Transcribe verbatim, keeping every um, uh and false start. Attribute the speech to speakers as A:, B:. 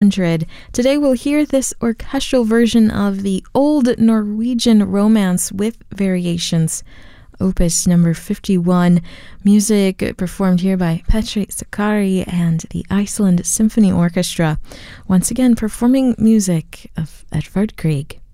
A: hundred. Today we'll hear this orchestral version of the old Norwegian romance with variations, opus number fifty-one, music performed here by Petri Sakari and the Iceland Symphony Orchestra, once again performing music of Edvard Grieg.